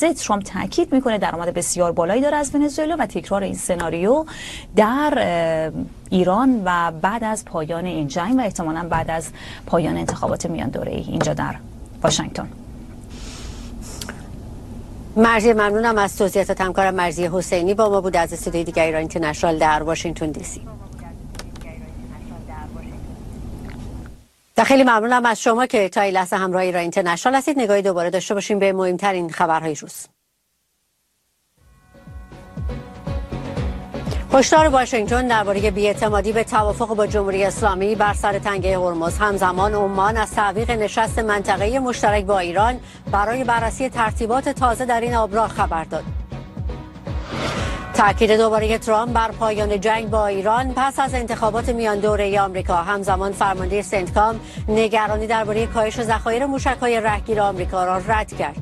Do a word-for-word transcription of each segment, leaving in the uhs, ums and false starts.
متوسط ترامپ تاکید میکنه درآمد بسیار بالایی داره از ونزوئلا و تکرار این سناریو در ایران و بعد از پایان این جنگ و احتمالاً بعد از پایان انتخابات میان دوره‌ای اینجا در واشنگتن. مرضیه، ممنونم از توضیحات همکارم مرضیه حسینی با ما بود از استودیوی دیگر ایران اینترنشنال در واشنگتن دی سی. خیلی ممنونم از شما که تا این لحظه همراه ایران اینترنشنال هستید. نگاهی دوباره داشته باشیم به مهمترین خبرهای روز. هشدار واشنگتن درباره بی‌اعتمادی به توافق با جمهوری اسلامی بر سر تنگه هرمز. همزمان عمان از تعویق نشست منطقه‌ای مشترک با ایران برای بررسی ترتیبات تازه در این آبراه خبر داد. تاکید دوباره ترامپ بر پایان جنگ با ایران پس از انتخابات میان دوره‌ای آمریکا. همزمان فرمانده سنتکام نگرانی درباره کاهش ذخایر موشک‌های رهگیر آمریکا را رد کرد.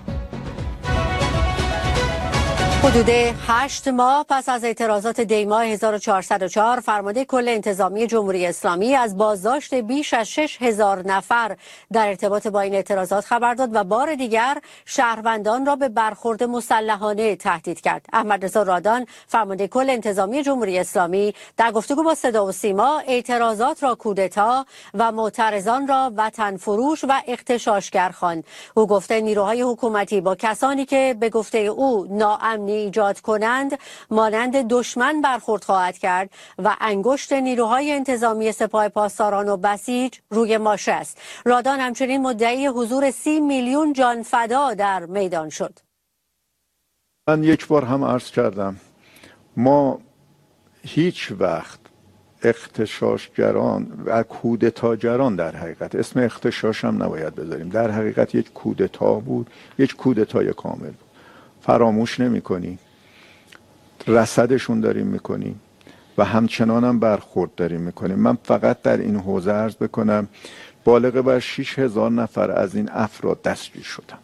حدود هشت ماه پس از اعتراضات دی‌ماه هزار و چهارصد و چهار فرمانده کل انتظامی جمهوری اسلامی از بازداشت بیش از شش هزار نفر در ارتباط با این اعتراضات خبر داد و بار دیگر شهروندان را به برخورد مسلحانه تهدید کرد. احمدرضا رادان فرمانده کل انتظامی جمهوری اسلامی در گفتگو با صدا و سیما اعتراضات را کودتا و معترضان را وطن فروش و اغتشاشگر خواند. او گفته نیروهای حکومتی با کسانی که به گفته او ناامنی ایجاد کنند مانند دشمن برخورد خواهد کرد و انگشت نیروهای انتظامی سپاه پاسداران و بسیج روی ماشه است. رادان همچنین مدعی حضور سی میلیون جان فدا در میدان شد. من یک بار هم عرض کردم ما هیچ وقت اغتشاشگران و کودتاگران، در حقیقت اسم اغتشاش هم نباید بذاریم، در حقیقت یک کودتا بود، یک کودتای کامل بود، فراموش نمی کنیم، رصدشون داریم میکنیم و همچنان هم برخورد داریم میکنیم. من فقط در این حوزه عرض بکنم بالغ بر شش هزار نفر از این افراد دستگیر شدن.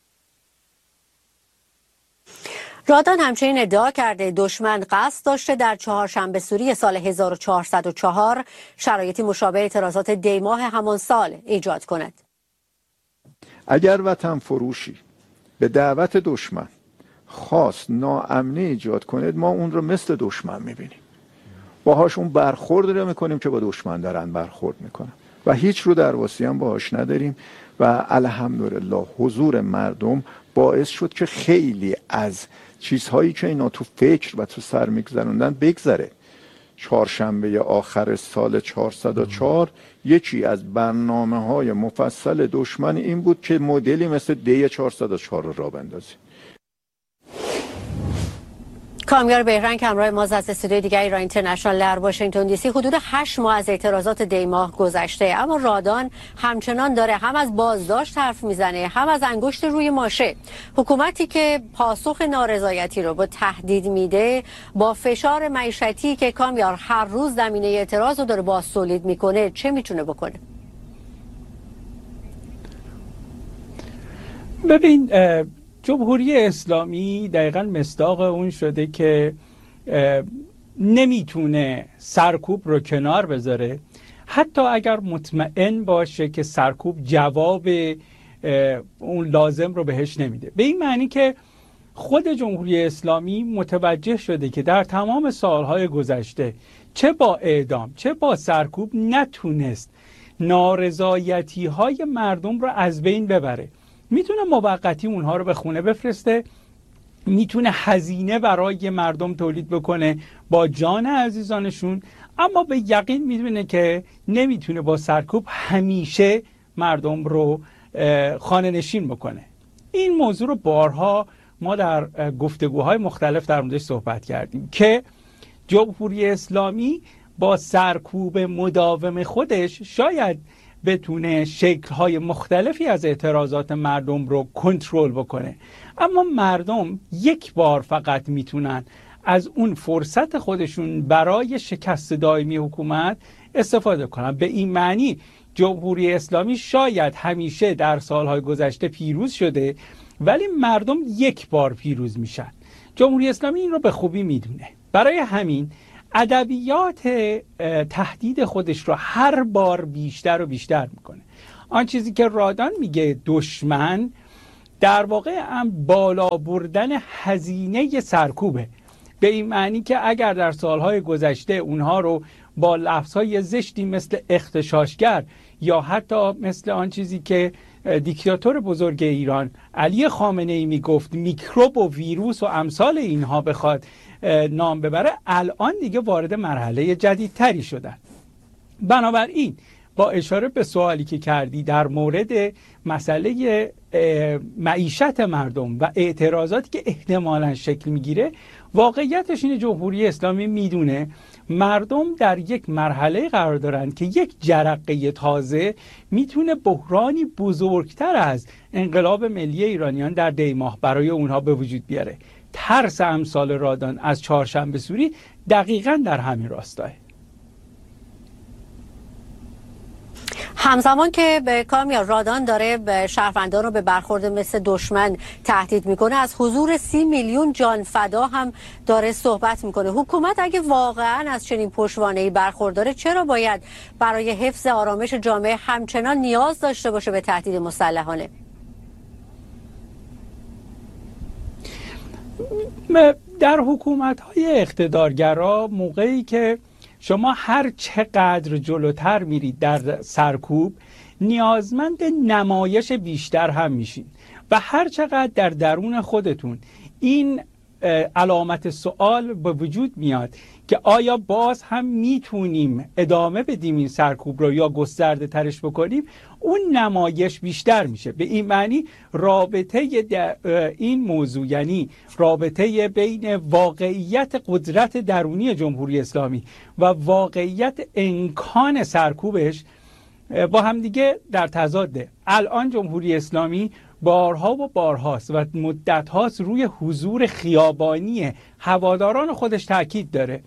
رادان همچنین ادعا کرده دشمن قصد داشته در چهارشنبه سوری سال هزار و چهارصد و چهار شرایطی مشابه اعتراضات دی‌ماه همان سال ایجاد کند. اگر وطن فروشی به دعوت دشمن خواست ناامنی ایجاد کنید، ما اون رو مثل دشمن میبینیم، باهاش اون برخورد رو میکنیم که با دشمن دارن برخورد میکنن و هیچ رو درواسی هم باهاش نداریم و الحمدلله حضور مردم باعث شد که خیلی از چیزهایی که اینا تو فکر و تو سر میگذروندن بگذره. چهارشنبه آخر سال چهارصد و چهار یکی از برنامه‌های مفصل دشمن این بود که مدلی مثل دی چهارصد و چهار رو راه بندازه. کامیار بهرنگ همراه ما از استودیوی دیگر ایران اینترنشنال در واشنگتن دی سی. حدود هشت ماه از اعتراضات دی ماه گذشته، اما رادان همچنان داره هم از بازداشت حرف میزنه هم از انگشت روی ماشه. حکومتی که پاسخ نارضایتی رو با تهدید میده با فشار معیشتی که کامیار هر روز زمینه اعتراض رو داره باز تولید میکنه چه میتونه بکنه؟ ببین جمهوری اسلامی دقیقاً مصداق اون شده که نمیتونه سرکوب رو کنار بذاره، حتی اگر مطمئن باشه که سرکوب جواب اون لازم رو بهش نمیده. به این معنی که خود جمهوری اسلامی متوجه شده که در تمام سالهای گذشته چه با اعدام چه با سرکوب نتونست نارضایتی های مردم رو از بین ببره. میتونه موقتی اونها رو به خونه بفرسته، میتونه هزینه برای مردم تولید بکنه با جان عزیزانشون، اما به یقین میدونه که نمیتونه با سرکوب همیشه مردم رو خانه نشین بکنه. این موضوع رو بارها ما در گفتگوهای مختلف در موردش صحبت کردیم که جمهوری اسلامی با سرکوب مداوم خودش شاید بتونه شکل‌های مختلفی از اعتراضات مردم رو کنترل بکنه، اما مردم یک بار فقط میتونن از اون فرصت خودشون برای شکست دائمی حکومت استفاده کنن. به این معنی جمهوری اسلامی شاید همیشه در سالهای گذشته پیروز شده، ولی مردم یک بار پیروز میشن. جمهوری اسلامی این رو به خوبی میدونه، برای همین ادبیات تهدید خودش رو هر بار بیشتر و بیشتر میکنه. آن چیزی که رادان میگه دشمن در واقع هم بالا بردن هزینه سرکوبه، به این معنی که اگر در سالهای گذشته اونها رو با لفظهای زشتی مثل اغتشاشگر یا حتی مثل آن چیزی که دیکتاتور بزرگ ایران علی خامنه ای میگفت میکروب و ویروس و امثال اینها بخواد نام ببره، الان دیگه وارد مرحله جدیدتری شدن. بنابراین با اشاره به سوالی که کردی در مورد مسئله معیشت مردم و اعتراضاتی که احتمالاً شکل میگیره، واقعیتش اینه جمهوری اسلامی میدونه مردم در یک مرحله قرار دارن که یک جرقه تازه میتونه بحرانی بزرگتر از انقلاب ملی ایرانیان در دی ماه برای اونها به وجود بیاره. ترس امثال رادان از چهارشنبه سوری دقیقاً در همین راستاه. همزمان که به کامیار رادان داره به شهروندان رو به برخورد مثل دشمن تهدید میکنه، از حضور سی میلیون جان فدا هم داره صحبت میکنه. حکومت اگه واقعا از چنین پشتوانه‌ای برخورداره، چرا باید برای حفظ آرامش جامعه همچنان نیاز داشته باشه به تهدید مسلحانه؟ در حکومت‌های اقتدارگرا موقعی که شما هر چقدر جلوتر میرید در سرکوب، نیازمند نمایش بیشتر هم میشین و هر چقدر در درون خودتون این علامت سوال به وجود میاد که آیا باز هم میتونیم ادامه بدیم این سرکوب رو یا گسترده ترش بکنیم، اون نمایش بیشتر میشه. به این معنی رابطه این موضوع، یعنی رابطه بین واقعیت قدرت درونی جمهوری اسلامی و واقعیت امکان سرکوبش با همدیگه در تضاده. الان جمهوری اسلامی بارها و بارهاست و مدتهاست روی حضور خیابانی هواداران خودش تاکید داره.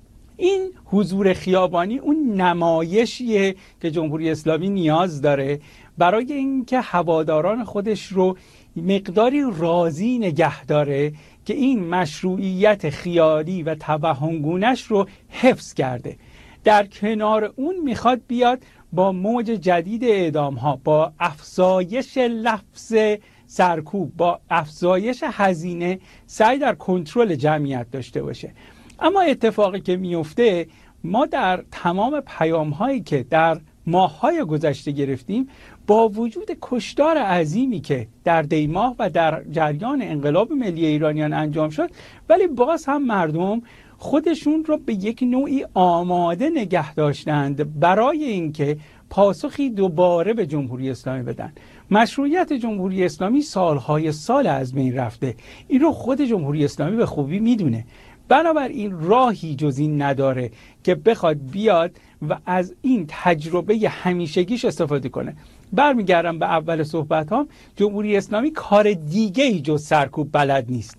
این حضور خیابانی اون نمایشیه که جمهوری اسلامی نیاز داره برای اینکه هواداران خودش رو مقداری راضی نگه داره که این مشروعیت خیالی و توهمگونش رو حفظ کرده. در کنار اون میخواد بیاد با موج جدید اعدام ها، با افزایش لفظ سرکوب، با افزایش هزینه سعی در کنترل جمعیت داشته باشه. اما اتفاقی که میفته، ما در تمام پیام هایی که در ماه‌های گذشته گرفتیم، با وجود کشتار عظیمی که در دی ماه و در جریان انقلاب ملی ایرانیان انجام شد، ولی باز هم مردم خودشون رو به یک نوعی آماده نگه داشتند برای اینکه پاسخی دوباره به جمهوری اسلامی بدن. مشروعیت جمهوری اسلامی سالهای سال از بین رفته، این رو خود جمهوری اسلامی به خوبی میدونه. بنابراین راهی جز این نداره که بخواد بیاد و از این تجربه همیشگیش استفاده کنه. برمیگردم به اول صحبت هم، جمهوری اسلامی کار دیگه ای جز سرکوب بلد نیست.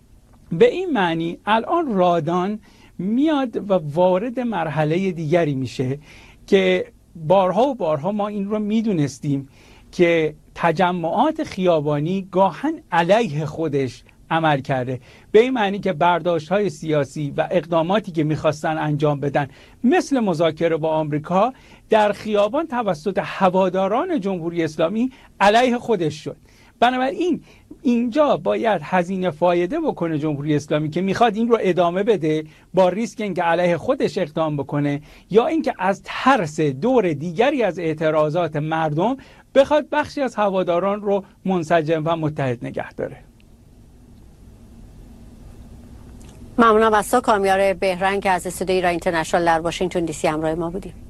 به این معنی الان رادان میاد و وارد مرحله دیگری میشه که بارها و بارها ما این رو میدونستیم که تجمعات خیابانی گاهن علیه خودش عمل کرده، به این معنی که برداشت‌های سیاسی و اقداماتی که میخواستن انجام بدن مثل مذاکره با آمریکا در خیابان توسط هواداران جمهوری اسلامی علیه خودش شد. بنابراین اینجا باید هزینه فایده بکنه جمهوری اسلامی که میخواد این رو ادامه بده با ریسک اینکه علیه خودش اقدام بکنه، یا اینکه از ترس دور دیگری از اعتراضات مردم بخواد بخشی از هواداران رو منسجم و متحد نگه داره. ممنونم از تو کامیار بهرنگ که از استودیوی ایران اینترنشنال در واشنگتن دی سی همراه ما بودیم.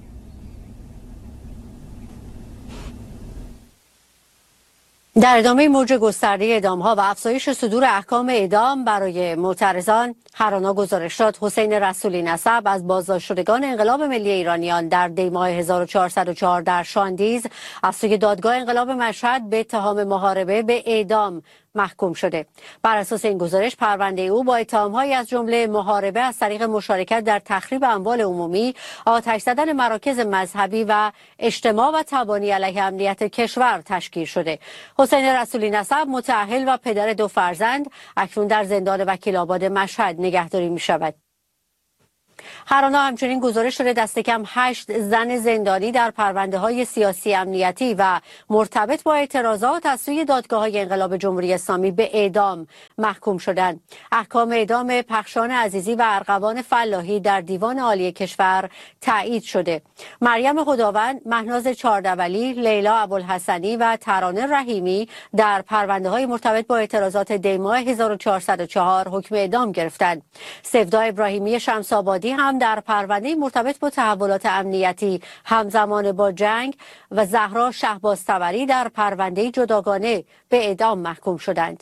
در ادامه موج گسترده اعدام‌ها و افزایش صدور احکام اعدام برای معترضان، هرانا گزارش داد حسین رسولی نسب از بازداشت شدگان انقلاب ملی ایرانیان در دی ماه هزار و چهارصد و چهار در شاندیز از سوی دادگاه انقلاب مشهد به اتهام محاربه به اعدام محکوم شده. بر اساس این گزارش پرونده او با اتهام‌هایی از جمله محاربه از طریق مشارکت در تخریب اموال عمومی، آتش زدن مراکز مذهبی و اجتماع و تبانی علیه امنیت کشور تشکیل شده. حسین رسولی نسب متأهل و پدر دو فرزند اکنون در زندان وکیل آباد مشهد نگهداری می شود. هرانا همچنین گزارش شده دست کم هشت زن زندانی در پرونده های سیاسی امنیتی و مرتبط با اعتراضات از سوی دادگاه های انقلاب جمهوری اسلامی به اعدام محکوم شدند. احکام اعدام پخشان عزیزی و ارغوان فلاحی در دیوان عالی کشور تایید شده. مریم خداوند، مهناز چاردولی، لیلا ابوالحسنی و ترانه رحیمی در پرونده های مرتبط با اعتراضات دیماه هزار و چهارصد و چهار حکم اعدام گرفتند. سفدا ابراهیمی شمس‌آبادی هم در پرونده مرتبط با تحولات امنیتی همزمان با جنگ و زهرا شهبازطبری در پرونده جداگانه به اعدام محکوم شدند.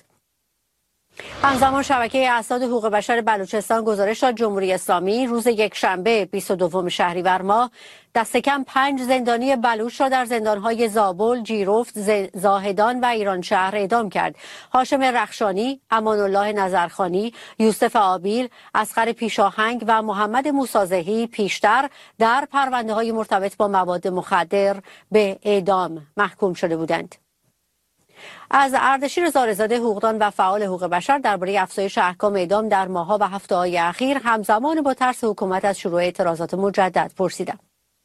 همزمان شبکه اسناد حقوق بشر بلوچستان گزارش داد جمهوری اسلامی روز یکشنبه بیست و دوم شهریور ماه دست کم پنج زندانی بلوچ را در زندانهای زابل، جیرفت، زاهدان و ایران شهر اعدام کرد. هاشم رخشانی، امان الله نظرخانی، یوسف آبیل، اصغر پیشاهنگ و محمد موسازهی پیشتر در پرونده‌های مرتبط با مواد مخدر به اعدام محکوم شده بودند. از اردشیر زارزاده، حقوقدان و فعال حقوق بشر درباره افزایش احکام اعدام در ماه‌ها و هفته‌های اخیر همزمان با ترس حکومت از شروع اعتراضات مجدد پرسیدم.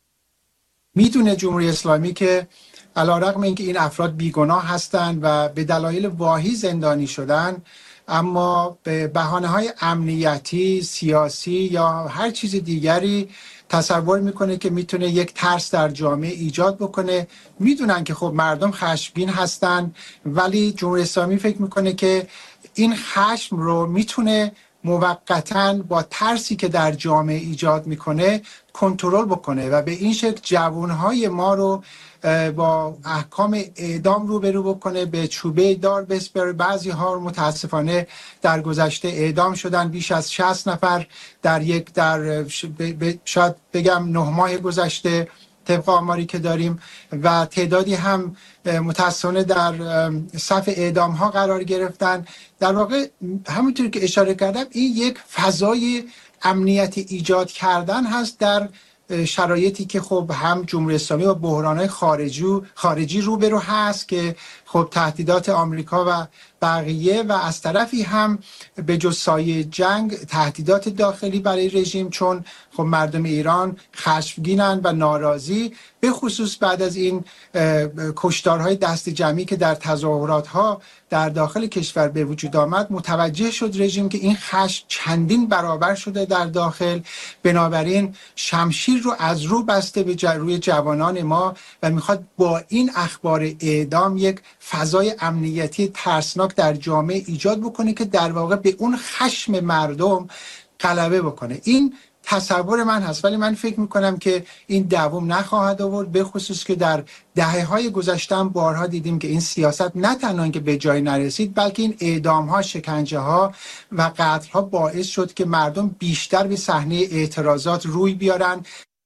میدونه جمهوری اسلامی که علیرغم اینکه این افراد بیگناه هستند و به دلایل واهی زندانی شدن، اما به بهانه‌های امنیتی، سیاسی یا هر چیز دیگری تصور میکنه که میتونه یک ترس در جامعه ایجاد بکنه. میدونن که خب مردم خشمگین هستن، ولی جمهوری اسلامی فکر میکنه که این خشم رو میتونه موقتاً با ترسی که در جامعه ایجاد میکنه کنترل بکنه و به این شکل جوانهای ما رو با احکام اعدام روبرو بکنه، به چوبه دار بسپره. بعضی ها متاسفانه در گذشته اعدام شدن، بیش از شصت نفر در یک در شاید بگم نه ماه گذشته طبق آماری که داریم، و تعدادی هم متاسفانه در صف اعدام ها قرار گرفتن. در واقع همونطور که اشاره کردم این یک فضای امنیتی ایجاد کردن هست در شرایطی که خب هم جمهوری اسلامی با بحران‌های خارجی خارجی روبرو هست که خب تهدیدات آمریکا و بقیه، و از طرفی هم به جز سایه جنگ تهدیدات داخلی برای رژیم، چون خب مردم ایران خشمگینن و ناراضی، به خصوص بعد از این کشتارهای دست جمعی که در تظاهرات‌ها در داخل کشور به وجود آمد. متوجه شد رژیم که این خشم چندین برابر شده در داخل، بنابراین شمشیر رو از رو بسته به روی جوانان ما و میخواد با این اخبار اعدام یک فضای امنیتی ترسناک در جامعه ایجاد بکنه که در واقع به اون خشم مردم غلبه بکنه. این تصور من هست، ولی من فکر میکنم که این دوام نخواهد آورد، به خصوص که در دهه‌های گذشته هم بارها دیدیم که این سیاست نه تنها که به جای نرسید، بلکه این اعدام‌ها، شکنجه‌ها و قتل‌ها باعث شد که مردم بیشتر به صحنه اعتراضات روی بیارن.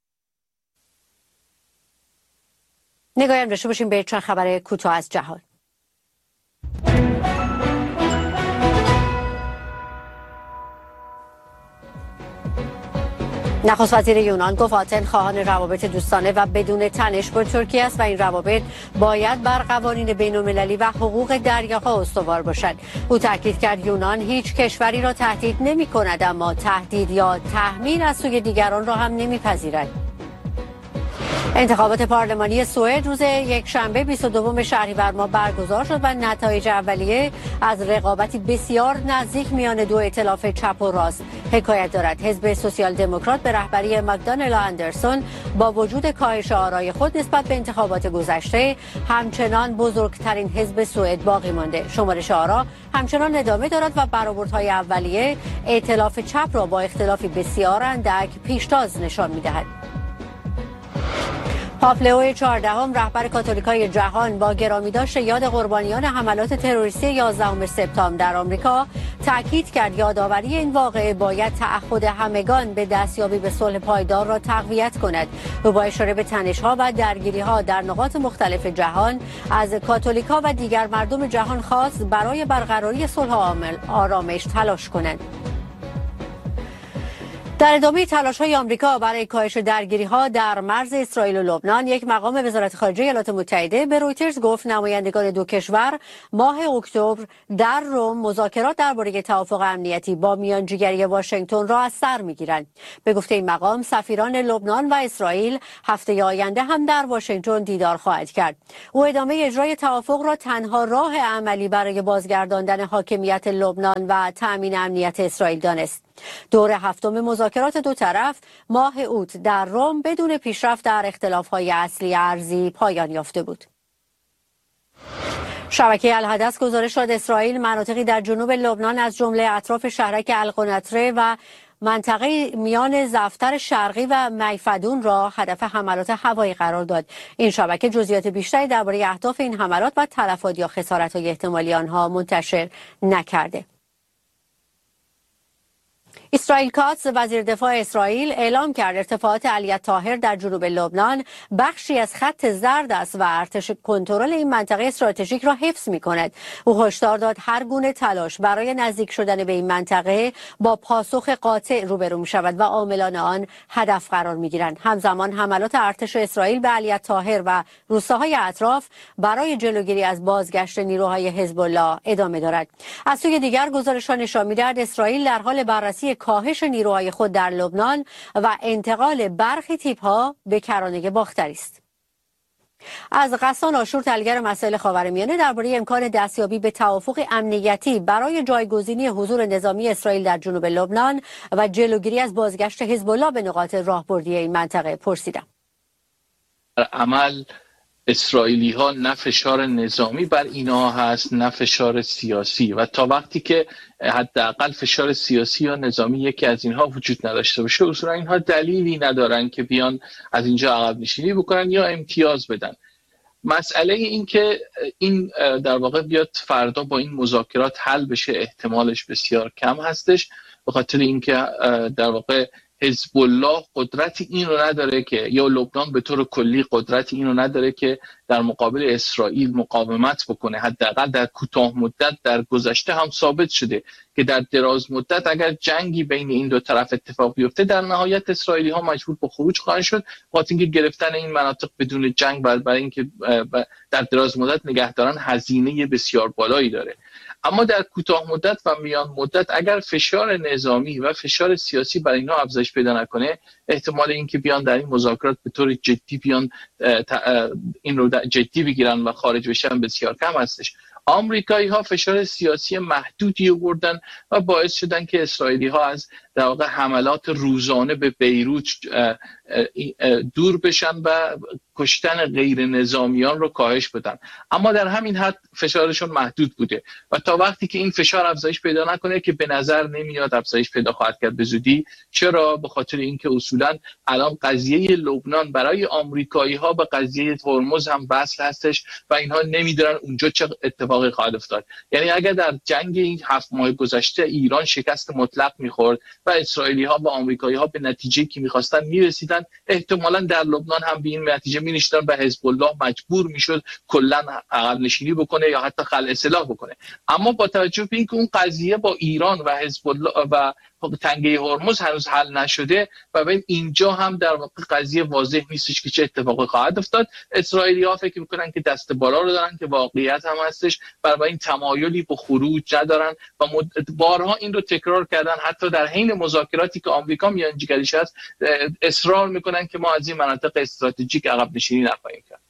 نگاهی هم داشته باشیم به چند خبر کوتاه از جهان. نخست وزیر یونان گفت آتن خواهان روابط دوستانه و بدون تنش با ترکیه است و این روابط باید بر قوانین بین‌المللی و حقوق دریاها استوار باشد. او تاکید کرد یونان هیچ کشوری را تهدید نمی‌کند، اما تهدید یا تحمیل از سوی دیگران را هم نمی‌پذیرد. انتخابات پارلمانی سوئد روز یکشنبه بیست و دوم شهریور ماه برگزار شد و نتایج اولیه از رقابتی بسیار نزدیک میان دو ائتلاف چپ و راست حکایت دارد. حزب سوسیال دموکرات به رهبری مکدانل اندرسون با وجود کاهش آرای خود نسبت به انتخابات گذشته همچنان بزرگترین حزب سوئد باقی مانده. شمارش آرا همچنان ادامه دارد و برآوردهای اولیه ائتلاف چپ را با اختلافی بسیار اندک پیشتاز نشان می‌دهد. پاپ لئو چهاردهم رهبر کاتولیکای جهان با گرامیداشت یاد قربانیان حملات تروریستی یازدهم سپتامبر در آمریکا تاکید کرد یادآوری این واقعه باید تعهد همگان به دستیابی به صلح پایدار را تقویت کند. او با اشاره به تنش‌ها و درگیری‌ها در نقاط مختلف جهان از کاتولیکا و دیگر مردم جهان خواست برای برقراری صلح و آرامش تلاش کنند. در ادامه تلاش‌های آمریکا برای کاهش درگیری‌ها در مرز اسرائیل و لبنان، یک مقام وزارت خارجه ایالات متحده به رویترز گفت نمایندگان دو کشور ماه اکتبر در روم مذاکرات درباره توافق امنیتی با میانجیگری واشنگتن را از سر می‌گیرند. به گفته این مقام، سفیران لبنان و اسرائیل هفته آینده هم در واشنگتن دیدار خواهد کرد. او ادامه اجرای توافق را تنها راه عملی برای بازگرداندن حاکمیت لبنان و تأمین امنیت اسرائیل دانست. دور هفتم مذاکرات دو طرف ماه اوت در روم بدون پیشرفت در اختلاف‌های اصلی ارضی پایان یافته بود. شبکه الحدث گزارش داد اسرائیل مناطقی در جنوب لبنان از جمله اطراف شهرک القنطره و منطقه میان زفتر شرقی و میفدون را هدف حملات هوایی قرار داد. این شبکه جزئیات بیشتری درباره اهداف این حملات و تلفات یا خسارت‌های احتمالی آنها منتشر نکرده. اسرائیل کاتس وزیر دفاع اسرائیل اعلام کرد ارتفاعات علی طاهر در جنوب لبنان بخشی از خط زرد است و ارتش کنترل این منطقه استراتژیک را حفظ می‌کند. او هشدار داد هر گونه تلاش برای نزدیک شدن به این منطقه با پاسخ قاطع روبرو می‌شود و عاملان آن هدف قرار می‌گیرند. همزمان حملات ارتش اسرائیل به علی طاهر و روستاهای اطراف برای جلوگیری از بازگشت نیروهای حزب الله ادامه دارد. از سوی دیگر گزارش‌ها نشان می‌دهد اسرائیل در حال بررسی کاهش نیروهای خود در لبنان و انتقال برخی تیپ‌ها به کرانه باختری است. از غسان آشور، تحلیلگر مسائل خاورمیانه، درباره امکان دستیابی به توافق امنیتی برای جایگزینی حضور نظامی اسرائیل در جنوب لبنان و جلوگیری از بازگشت حزب الله به نقاط راهبردی این منطقه پرسیدم. عمل اسرائیلی ها نه فشار نظامی بر اینا هست نه فشار سیاسی، و تا وقتی که حداقل فشار سیاسی یا نظامی یکی از اینها وجود نداشته باشه اصولا اینها دلیلی ندارن که بیان از اینجا عقب نشینی بکنن یا امتیاز بدن. مسئله این که این در واقع بیاد فردا با این مذاکرات حل بشه احتمالش بسیار کم هستش، به خاطر اینکه در واقع حزب الله قدرت این رو نداره که، یا لبنان به طور کلی قدرت این رو نداره که در مقابل اسرائیل مقاومت بکنه. حداقل در کوتاه مدت در گذشته هم ثابت شده که در دراز مدت اگر جنگی بین این دو طرف اتفاق بیفته در نهایت اسرائیلی ها مجبور به خروج خواهند شد، خاطر اینکه گرفتن این مناطق بدون جنگ برای اینکه در دراز مدت نگه دارن هزینه بسیار بالایی داره. اما در کوتاه مدت و میان مدت اگر فشار نظامی و فشار سیاسی برای اینا افزایش پیدا نکنه، احتمال اینکه بیان در این مذاکرات به طور جدی بیان این رو جدی بگیرن و خارج بشن بسیار کم هستش. آمریکایی ها فشار سیاسی محدودی آوردن و باعث شدن که اسرائیلی ها از در واقع حملات روزانه به بیروت دور بشن و کشتن غیر نظامیان رو کاهش بدن، اما در همین حد فشارشون محدود بوده و تا وقتی که این فشار افزایش پیدا نکنه که به نظر نمیاد افزایش پیدا خواهد کرد به زودی. چرا؟ به خاطر اینکه اصولا الان قضیه لبنان برای آمریکایی ها به قضیه هرمز هم وصل هستش و اینها نمیدونن اونجا چه اتفاقی خواهد افتاد. یعنی اگر در جنگ این هفت ماه گذشته ایران شکست مطلق میخورد و اسرائیلی ها و آمریکایی ها به نتیجه‌ای که میخواستن میرسیدن، احتمالاً در لبنان هم به این نتیجه مینشتن و حزب الله مجبور میشد کلا عقب نشینی بکنه یا حتی خلع سلاح بکنه. اما با توجه به اینکه اون قضیه با ایران و حزب الله و تنگه هرمز هنوز حل نشده و ببین اینجا هم در واقع قضیه واضح نیستش که چه اتفاقی خواهد افتاد، اسرائیلی ها فکر میکنن که دست بالا رو دارن که واقعیت هم هستش، برای این تمایلی به خروج ندارن و بارها این رو تکرار کردن. حتی در حین مذاکراتی که آمریکا میانجیگریش هست اصرار میکنن که ما از این مناطق استراتژیک عقب نشینی نخواهیم کرد.